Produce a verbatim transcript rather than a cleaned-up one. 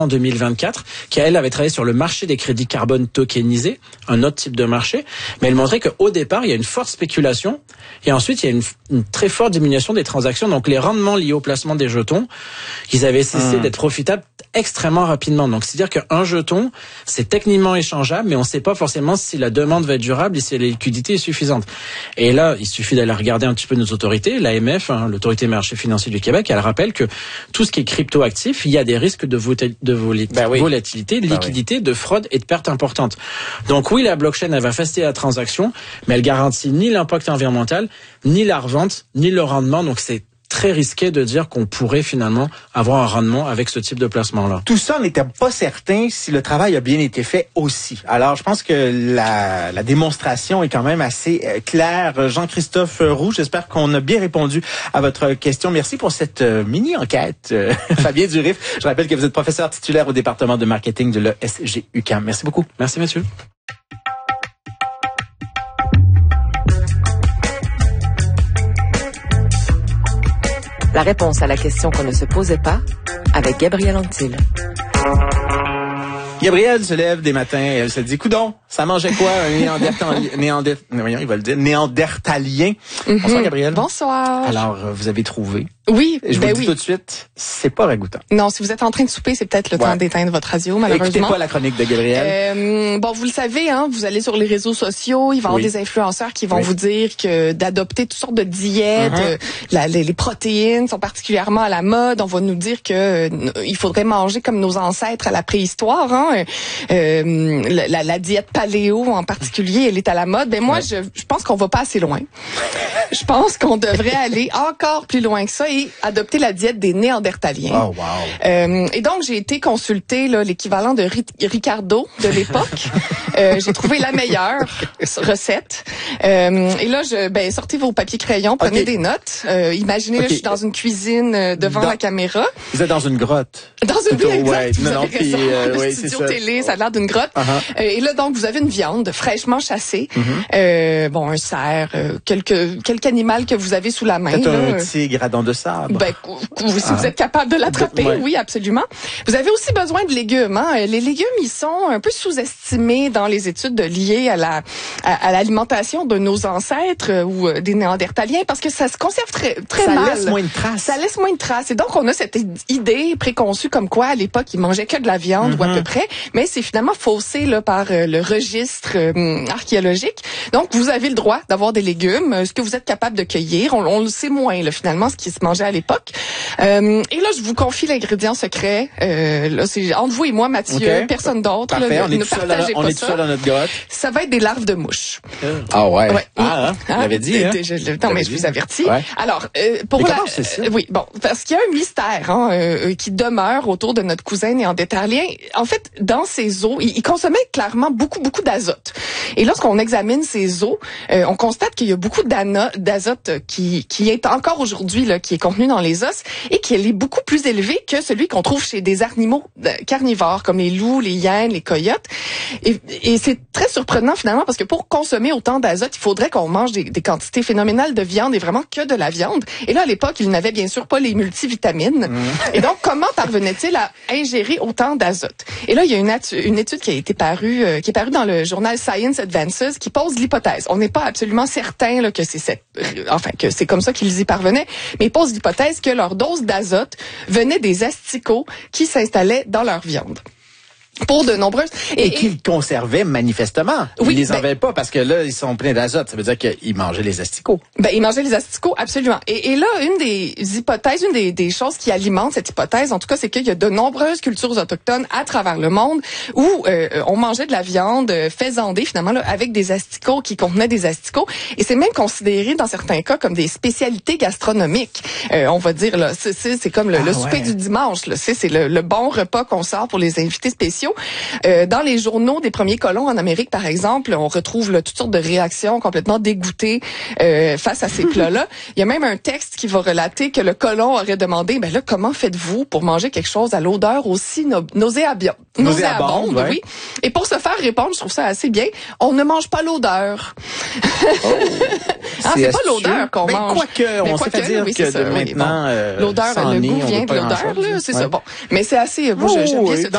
en deux mille vingt-quatre, qui elle avait travaillé sur le marché des crédits carbone tokenisés, un autre type de marché, mais elle montrait qu'au départ, il y a une forte spéculation et ensuite il y a une, une très forte diminution des transactions. Donc les rendements liés au placement des jetons, ils avaient cessé mmh. d'être profitables extrêmement rapidement. Donc c'est-à-dire qu'un jeton, c'est techniquement échangeable, mais on ne sait pas forcément si la demande va être durable et si la liquidité est suffisante. Et là, il suffit d'aller regarder un petit peu nos autorités, l'A M F, hein, l'autorité des marchés financiers du Québec, elle rappelle que tout ce qui est crypto-actif, il y a des risques de, volatilité, de volat- ben oui. volatilité, de ben liquidité, oui. de fraude et de pertes importantes. Donc oui, la blockchain, elle va faciliter la transaction, mais elle garantit ni l'impact environnemental, ni la revente, ni le rendement. Donc c'est très risqué de dire qu'on pourrait finalement avoir un rendement avec ce type de placement-là. Tout ça, on n'était pas certain si le travail a bien été fait aussi. Alors, je pense que la, la démonstration est quand même assez euh, claire. Jean-Christophe Roux, j'espère qu'on a bien répondu à votre question. Merci pour cette euh, mini-enquête. Euh, Fabien Durif, je rappelle que vous êtes professeur titulaire au département de marketing de l'E S G U Q A M. Merci beaucoup. Merci, Mathieu. La réponse à la question qu'on ne se posait pas avec Gabrielle Antil. Gabrielle se lève des matins et elle se dit, coudon, ça mangeait quoi un néandertalien, néander, voyons, il va le dire, néandertalien. Mm-hmm. Bonsoir Gabrielle. Bonsoir. Alors, vous avez trouvé. Oui, je ben vous dis oui. tout de suite, c'est pas ragoûtant. Non, si vous êtes en train de souper, c'est peut-être le ouais. temps d'éteindre votre radio, malheureusement. Écoutez pas la chronique de Gabrielle. Euh, bon, vous le savez, hein, vous allez sur les réseaux sociaux, il va y avoir oui. des influenceurs qui vont oui. vous dire que d'adopter toutes sortes de diètes, uh-huh. euh, la, les, les protéines sont particulièrement à la mode. On va nous dire que euh, il faudrait manger comme nos ancêtres à la préhistoire. Hein. Euh, la, la, la diète paléo en particulier, elle est à la mode. Ben moi, ouais. je, je pense qu'on va pas assez loin. Je pense qu'on devrait aller encore plus loin que ça et adopter la diète des Néandertaliens. Oh, wow. Euh, et donc, j'ai été consulter là, l'équivalent de Ricardo de l'époque. euh, j'ai trouvé la meilleure recette. Euh, et là, je, ben, sortez vos papiers crayons, prenez okay. des notes. Euh, imaginez, okay. là, je suis dans une cuisine euh, devant dans, la caméra. Vous êtes dans une grotte. Dans une Plutôt, exact, ouais. vous non, non, avez raison. Puis, euh, le oui, studio c'est télé, ça, ça a l'air d'une grotte. Uh-huh. Euh, et là, donc, vous avez une viande fraîchement chassée. Mm-hmm. Euh, bon, un cerf, euh, quelque, quelque animal que vous avez sous la main. C'est un là. tigre à dents de sable. Ben, si ah. vous êtes capable de l'attraper, ouais. oui, absolument. Vous avez aussi besoin de légumes. Hein? Les légumes, ils sont un peu sous-estimés dans les études liées à la à, à l'alimentation de nos ancêtres euh, ou euh, des Néandertaliens parce que ça se conserve très très ça mal. Ça laisse moins de traces. Ça laisse moins de traces. Et donc, on a cette idée préconçue comme quoi, à l'époque, ils mangeaient que de la viande mm-hmm. ou à peu près, mais c'est finalement faussé là par euh, le registre euh, archéologique. Donc, vous avez le droit d'avoir des légumes, euh, ce que vous êtes capable de cueillir. On, on le sait moins, là, finalement, ce qui se mangeait à l'époque. Euh, et là, je vous confie l'ingrédient secret. Euh, là, c'est entre vous et moi, Mathieu, okay. personne d'autre. Parfait, là, on est ne tout seul, partagez on pas est ça. tout seul dans notre grotte. Ça va être des larves de mouches. Ah ouais. ouais. Ah, hein? Vous l'avez dit, hein? Je, je, non, mais je vous avertis. Ouais. Alors, euh, pour mais la, comment c'est ça? Euh, oui, bon, parce qu'il y a un mystère hein, euh, qui demeure autour de notre cousin néandertalien. En fait, dans ses os, il, il consommait clairement beaucoup, beaucoup d'azote. Et lorsqu'on examine ses os, euh, on constate qu'il y a beaucoup d'azote qui, qui est encore aujourd'hui là, qui est contenu dans les os et qui est beaucoup plus élevé que celui qu'on trouve chez des animaux carnivores comme les loups, les hyènes, les coyotes. Et, et c'est très surprenant finalement parce que pour consommer autant d'azote, il faudrait qu'on mange des, des quantités phénoménales de viande et vraiment que de la viande. Et là, à l'époque, il n'avait bien sûr pas les multivitamines. Mmh. Et donc, comment parvenait-il à ingérer autant d'azote? Et là, il y a une, une étude qui a été parue, euh, qui est parue dans le journal Science Advances qui pose l'hypothèse. On n'est pas absolument certain là, que c'est cette, enfin que c'est comme ça qu'ils y parvenaient, mais il pose l'hypothèse que leur dose d'azote venait des asticots qui s'installaient dans leur viande. Pour de nombreuses... Et, et qu'ils conservaient manifestement. Ils oui, les ben, enlevaient pas parce que là, ils sont pleins d'azote. Ça veut dire qu'ils mangeaient les asticots. Ben, ils mangeaient les asticots, absolument. Et, et là, une des hypothèses, une des, des choses qui alimente cette hypothèse, en tout cas, c'est qu'il y a de nombreuses cultures autochtones à travers le monde où euh, on mangeait de la viande faisandée, finalement, là, avec des asticots qui contenaient des asticots. Et c'est même considéré, dans certains cas, comme des spécialités gastronomiques. Euh, on va dire, là, c'est, c'est comme le, ah, le souper ouais. du dimanche. Là, c'est, c'est le, le bon repas qu'on sort pour les invités spéciaux. Euh, dans les journaux des premiers colons en Amérique, par exemple, on retrouve là, toutes sortes de réactions complètement dégoûtées euh, face à ces plats-là. Il y a même un texte qui va relater que le colon aurait demandé, ben là, comment faites-vous pour manger quelque chose à l'odeur aussi no- nauséabonde, nauséabonde, ouais. oui. Et pour se faire répondre, je trouve ça assez bien, on ne mange pas l'odeur. Oh, ah, c'est, c'est pas l'odeur qu'on ben, mange. Quoique, on sait dire oui, que ça, de oui, maintenant, bon. euh, l'odeur, le goût vient de l'odeur, là, c'est ouais. ça. Bon, mais c'est assez. Moi, oh, j'aime bien oui. ce